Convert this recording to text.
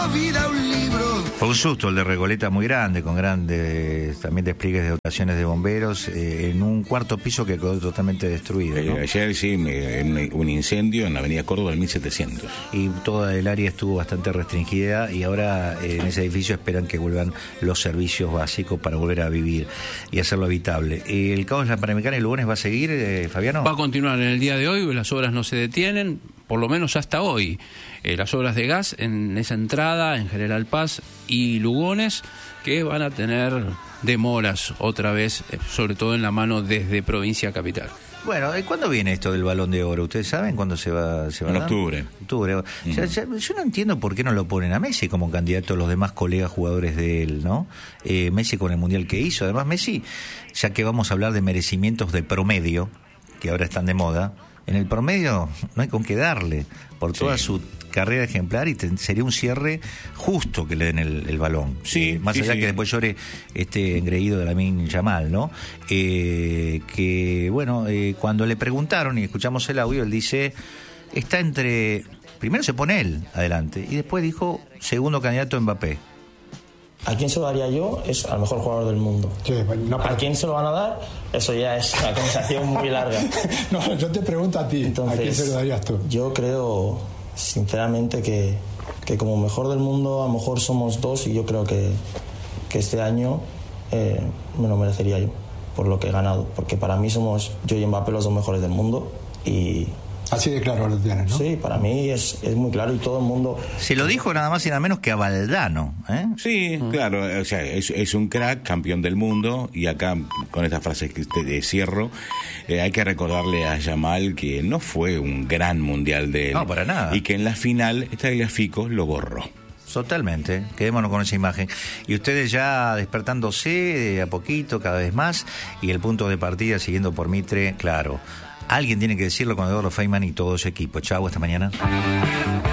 vida un libro. Fue un susto el de Recoleta muy grande, con grandes también despliegues de dotaciones de bomberos, en un cuarto piso que quedó totalmente destruido, ¿no? Ayer sí, un incendio en la avenida Córdoba del 1700. Y toda el área estuvo bastante restringida y ahora en ese edificio esperan que vuelvan los servicios básicos para volver a vivir y hacerlo habitable. ¿El caos de la Panamericana y Lugones va a seguir, Fabiano? Va a continuar en el día de hoy, las obras no se detienen, por lo menos hasta hoy. Las obras de gas en esa entrada, en General Paz y Lugones, que van a tener demoras otra vez, sobre todo en la mano desde Provincia Capital. Bueno, ¿cuándo viene esto del Balón de Oro? ¿Ustedes saben cuándo se va en octubre. Octubre. Yo no entiendo por qué no lo ponen a Messi como candidato a los demás colegas jugadores de él, ¿no? Messi con el Mundial que hizo. Además, Messi, ya que vamos a hablar de merecimientos de promedio, que ahora están de moda, en el promedio no hay con qué darle por toda su carrera ejemplar y sería un cierre justo que le den el balón. Más allá que después llore este engreído de Lamine Yamal, ¿no? Que bueno, cuando le preguntaron y escuchamos el audio, él dice, está entre, primero se pone él adelante y después dijo segundo candidato Mbappé. ¿A quién se lo daría yo? Es al mejor jugador del mundo. Sí, no, ¿A quién se lo van a dar? Eso ya es una conversación muy larga. No, yo te pregunto a ti. Entonces, ¿a quién se lo darías tú? Yo creo, sinceramente, que como mejor del mundo, a lo mejor somos dos, y yo creo que este año me lo merecería yo, por lo que he ganado. Porque para mí somos yo y Mbappé los dos mejores del mundo. Y así de claro lo tienes, ¿no? Sí, para mí es muy claro y todo el mundo... Se lo dijo nada más y nada menos que a Valdano, ¿eh? Sí, claro, o sea, es un crack, campeón del mundo, y acá, con esta frase que te cierro, hay que recordarle a Yamal que no fue un gran mundial de él. No, para nada. Y que en la final, Tagliafico lo borró. Totalmente, quedémonos con esa imagen. Y ustedes ya despertándose a poquito, cada vez más, y el punto de partida siguiendo por Mitre, claro. Alguien tiene que decirlo con Eduardo Feynman y todo su equipo. Chau, hasta mañana.